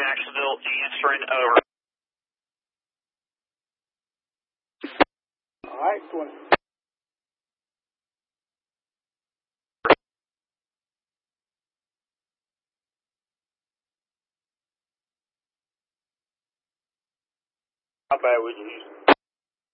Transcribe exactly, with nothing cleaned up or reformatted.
Jacksonville, answering over. All right, twenty. How bad would you use?